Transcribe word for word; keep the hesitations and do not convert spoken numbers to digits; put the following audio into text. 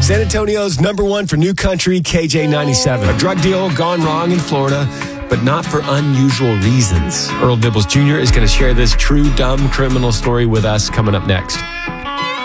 San Antonio's number one for new country, K J ninety-seven. A drug deal gone wrong in Florida, but not for unusual reasons. Earl Dibbles Junior is going to share this true dumb criminal story with us coming up next.